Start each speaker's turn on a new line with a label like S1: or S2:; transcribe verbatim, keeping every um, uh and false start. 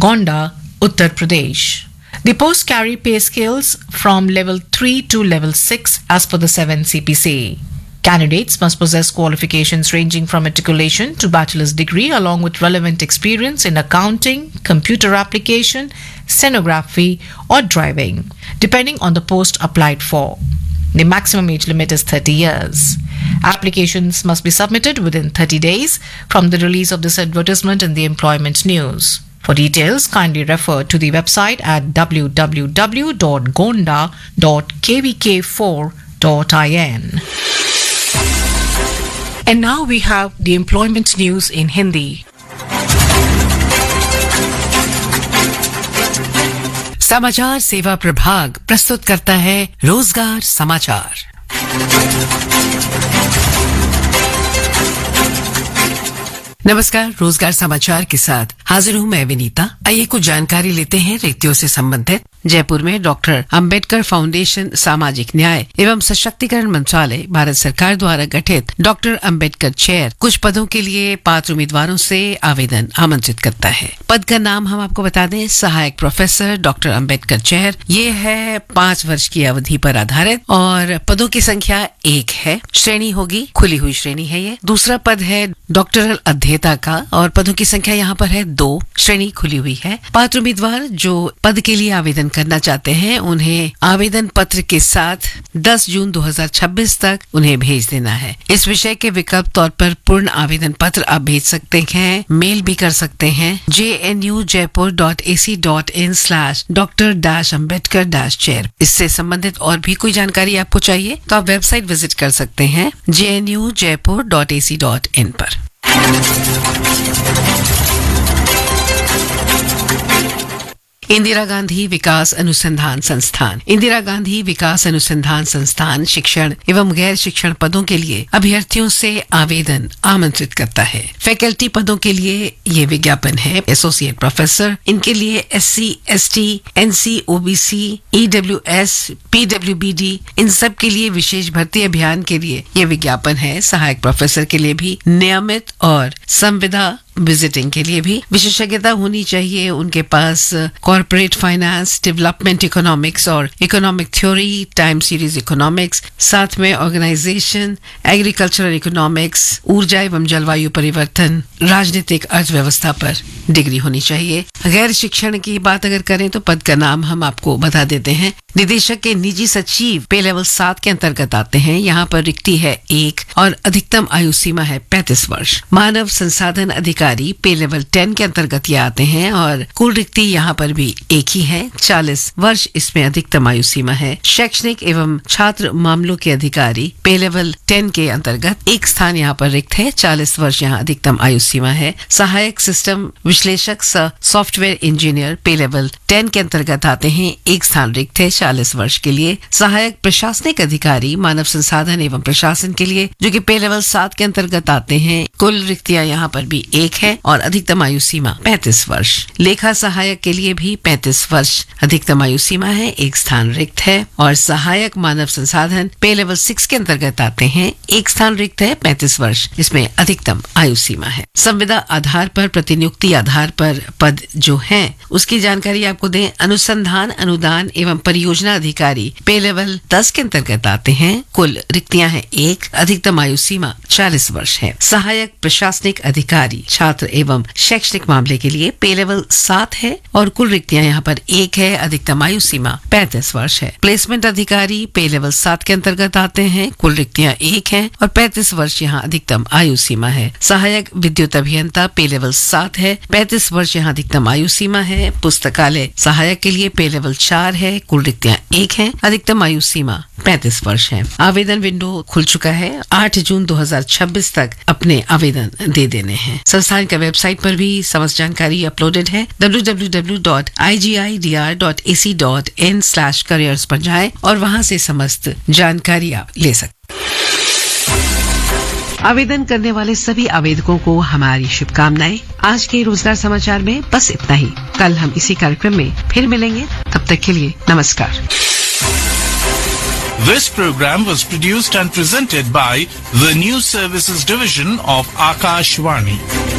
S1: Gonda, Uttar Pradesh. The posts carry pay scales from level three to level six as per the seven C P C. Candidates must possess qualifications ranging from matriculation to bachelor's degree along with relevant experience in accounting, computer application, stenography or driving, depending on the post applied for. The maximum age limit is thirty years. Applications must be submitted within thirty days from the release of this advertisement in the employment news. For details, kindly refer to the website at w w w dot gonda dot k v k four dot in. And now we have the employment news in Hindi.
S2: समाचार सेवा प्रभाग प्रस्तुत करता है रोजगार समाचार। नमस्कार, रोजगार समाचार के साथ हाजिर हूँ मैं विनीता। आइए कुछ जानकारी लेते हैं रिक्तियों से संबंधित। जयपुर में डॉक्टर अंबेडकर फाउंडेशन सामाजिक न्याय एवं सशक्तिकरण मंत्रालय भारत सरकार द्वारा गठित डॉक्टर अंबेडकर चेयर कुछ पदों के लिए पात्र उम्मीदवारों से आवेदन आमंत्रित करता है। पद का नाम हम आपको बता दें, सहायक प्रोफेसर डॉक्टर अंबेडकर चेयर। ये है पांच वर्ष की अवधि पर आधारित और पदों की संख्या एक है। श्रेणी होगी खुली हुई श्रेणी है ये। दूसरा पद है डॉक्टरल अध्येता का और पदों की संख्या यहाँ पर है दो। श्रेणी खुली हुई है। पात्र उम्मीदवार जो पद के लिए आवेदन करना चाहते हैं उन्हें आवेदन पत्र के साथ दस जून दो हज़ार छब्बीस तक उन्हें भेज देना है। इस विषय के विकल्प तौर पर पूर्ण आवेदन पत्र आप भेज सकते हैं, मेल भी कर सकते हैं जे N you Jaipur dot A C dot in slash doctor dash Ambedkar dash chair. इससे संबंधित और भी कोई जानकारी आपको चाहिए तो आप वेबसाइट विजिट कर सकते हैं जे N you Jaipur dot A C dot in पर। इंदिरा गांधी विकास अनुसंधान संस्थान इंदिरा गांधी विकास अनुसंधान संस्थान शिक्षण एवं गैर शिक्षण पदों के लिए अभ्यर्थियों से आवेदन आमंत्रित करता है। फैकल्टी पदों के लिए ये विज्ञापन है। एसोसिएट प्रोफेसर, इनके लिए S C, S T, N C, O B C, E W S, P W B D, इन सब के लिए विशेष भर्ती अभियान के लिए ये विज्ञापन है। सहायक प्रोफेसर के लिए भी नियमित और संविदा विजिटिंग के लिए भी विशेषज्ञता होनी चाहिए। उनके पास कॉर्पोरेट फाइनेंस, डेवलपमेंट इकोनॉमिक्स और economic theory, time series economics, साथ में ऑर्गेनाइजेशन, एग्रीकल्चरल इकोनॉमिक्स, ऊर्जा एवं जलवायु परिवर्तन, राजनीतिक अर्थव्यवस्था पर डिग्री होनी चाहिए। गैर शिक्षण की बात अगर करें तो पद का नाम हम आपको बता देते हैं। निदेशक के निजी सचिव पे लेवल सात के अंतर्गत आते हैं। यहाँ पर रिक्ति है एक और अधिकतम आयु सीमा है पैंतीस वर्ष। मानव संसाधन अधिकारी पे लेवल टेन के अंतर्गत ये आते हैं और कुल रिक्ति यहाँ पर भी एक ही है, चालीस वर्ष इसमें अधिकतम आयु सीमा है। शैक्षणिक एवं छात्र मामलों के अधिकारी पे लेवल टेन के अंतर्गत एक स्थान यहाँ पर रिक्त है, चालीस वर्ष यहाँ अधिकतम आयु सीमा है। सहायक सिस्टम विश्लेषक सॉफ्टवेयर इंजीनियर पे लेवल टेन के अंतर्गत आते हैं, एक स्थान रिक्त है, चालीस वर्ष के लिए। सहायक प्रशासनिक अधिकारी मानव संसाधन एवं प्रशासन के लिए जो कि पे लेवल सात के अंतर्गत आते हैं, कुल रिक्तियां यहाँ पर भी एक है और अधिकतम आयु सीमा पैंतीस वर्ष। लेखा सहायक के लिए भी पैंतीस वर्ष अधिकतम आयु सीमा है, एक स्थान रिक्त है। और सहायक मानव संसाधन पे लेवल सिक्स के अंतर्गत आते हैं, एक स्थान रिक्त है, पैंतीस वर्ष इसमें अधिकतम आयु सीमा है। संविदा आधार पर प्रतिनियुक्ति आधार पर पद जो है उसकी जानकारी आपको दें। अनुसंधान अनुदान एवं परियोजना अधिकारी पे लेवल दस के अंतर्गत आते हैं, कुल रिक्तियां हैं एक, अधिकतम आयु सीमा चालीस वर्ष है। सहायक प्रशासनिक अधिकारी छात्र एवं शैक्षणिक मामले के लिए पे लेवल सात है और कुल रिक्तियां यहाँ पर एक है, अधिकतम आयु सीमा पैंतीस वर्ष है। प्लेसमेंट अधिकारी पे लेवल सात के अंतर्गत आते हैं, कुल रिक्तियां एक है और पैंतीस वर्ष यहाँ अधिकतम आयु सीमा है। सहायक विद्युत अभियंता पे लेवल सात है, पैंतीस वर्ष यहाँ अधिकतम आयु सीमा है। पुस्तकालय सहायक के लिए पे लेवल चार है, कुल रिक्तियां एक है, अधिकतम आयु सीमा पैंतीस वर्ष है। आवेदन विंडो खुल चुका है, आठ जून दो हज़ार छब्बीस तक अपने आवेदन दे देने हैं। संस्थान का वेबसाइट पर भी समस्त जानकारी अपलोडेड है, W W W dot I ji I D R dot A C dot in slash careers पर जाएं और वहां से समस्त जानकारी आप ले सकते। आवेदन करने वाले सभी आवेदकों को हमारी शुभकामनाएं। आज के रोजगार समाचार में बस इतना ही। कल हम इसी कार्यक्रम में फिर मिलेंगे, तब तक के लिए नमस्कार।
S3: This program was produced and presented by the News Services Division of Akashvani.